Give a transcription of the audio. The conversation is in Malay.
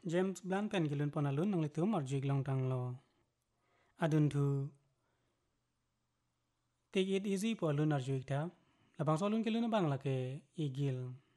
James Blunt pen gilun ponalun nang litu marjig long tang lo. Adun thu take it easy po alun arjuig ta. Labang solun gilun bang lake igil.